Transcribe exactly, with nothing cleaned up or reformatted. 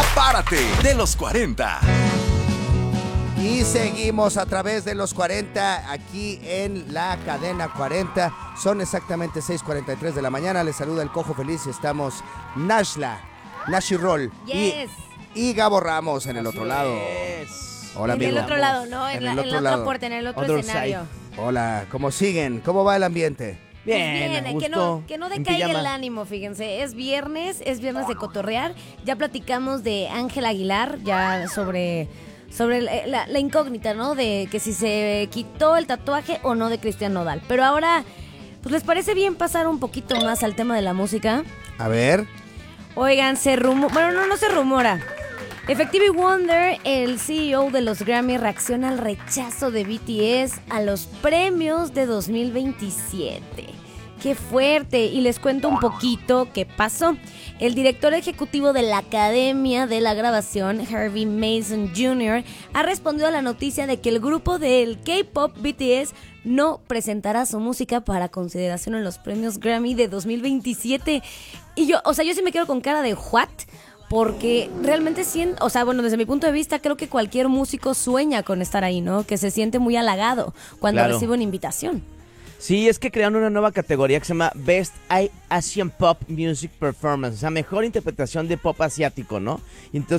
Párate de los cuarenta. Y seguimos a través de los cuarenta aquí en la cadena cuarenta. Son exactamente seis cuarenta y tres de la mañana. Les saluda el Cojo Feliz y estamos Nashla, Nashi Roll yes. y, y Gabo Ramos en el otro lado. Hola, en amigo. el otro lado, ¿no? En, En la, el en otro la lado. otra puerta, en el otro Other escenario. side. Hola, ¿cómo siguen? ¿Cómo va el ambiente? Pues Bien, bien, a que gusto, no, que no en decaiga pijama. el ánimo, fíjense. Es viernes, es viernes de cotorrear. Ya platicamos de Ángel Aguilar, ya sobre, sobre la, la- la incógnita, ¿no? De que si se quitó el tatuaje o no de Cristian Nodal. Pero ahora, pues ¿les parece bien pasar un poquito más al tema de la música? A ver. Oigan, se rumora, bueno, no, no se rumora. Effective Wonder, el C E O de los Grammy, reacciona al rechazo de B T S a los premios de dos mil veintisiete. ¡Qué fuerte! Y les cuento un poquito qué pasó. El director ejecutivo de la Academia de la Grabación, Harvey Mason junior, ha respondido a la noticia de que el grupo del K-pop B T S no presentará su música para consideración en los premios Grammy de dos mil veintisiete. Y yo, o sea, yo sí me quedo con cara de ¿what? Porque realmente siento, o sea, bueno, desde mi punto de vista, creo que cualquier músico sueña con estar ahí, ¿no? Que se siente muy halagado cuando Claro. recibe una invitación. Sí, es que crearon una nueva categoría que se llama Best Asian Pop Music Performance, o sea, mejor interpretación de pop asiático, ¿no? Entonces